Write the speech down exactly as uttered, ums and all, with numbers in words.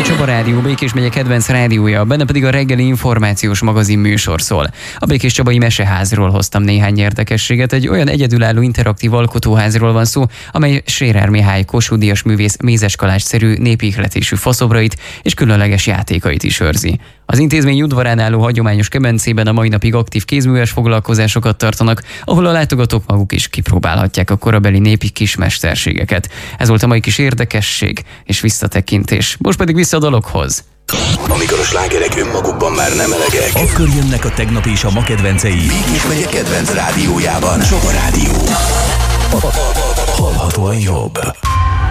a Csaba Rádió, Békés megye kedvenc rádiója, benne pedig a reggeli információs magazin műsor szól. A Békés Csabai Meseházról hoztam néhány érdekességet, egy olyan egyedülálló interaktív alkotóházról van szó, amely Scherer Mihály Kossuth-díjas művész mézeskalásszerű népihletésű faszobrait és különleges játékait is őrzi. Az intézmény udvarán álló hagyományos kemencében a mai napig aktív kézműves foglalkozásokat tartanak, ahol a látogatók maguk is kipróbálhatják a korabeli népi kismesterségeket. Ez volt a mai kis érdekesség és visszatekintés. Most pedig vissza a dologhoz. Amikor a slágerek önmagukban már nem elegek, akkor jönnek a tegnap és a ma kedvencei. Békés megye kedvenc rádiójában. Csaba Rádió. Hallhatóan jobb.